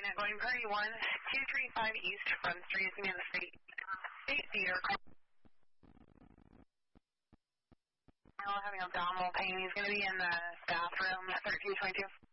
going Prairie 1, 235 East Front Street. It's going to be in the State Theater. Having abdominal pain. He's going to be in the bathroom at 1322.